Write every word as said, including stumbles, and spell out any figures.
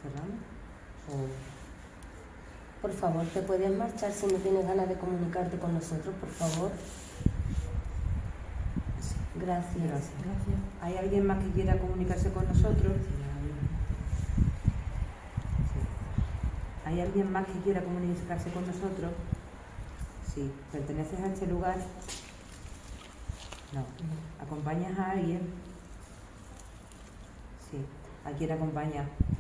¿Cerramos? O... Por favor, ¿te puedes marchar si no tienes ganas de comunicarte con nosotros, por favor? Sí. Gracias. Gracias. Gracias. ¿Hay alguien más que quiera comunicarse con nosotros? Sí. ¿Hay alguien más que quiera comunicarse con nosotros? Sí. ¿Perteneces a este lugar? No. ¿Acompañas a alguien? Sí. ¿A quién acompañas?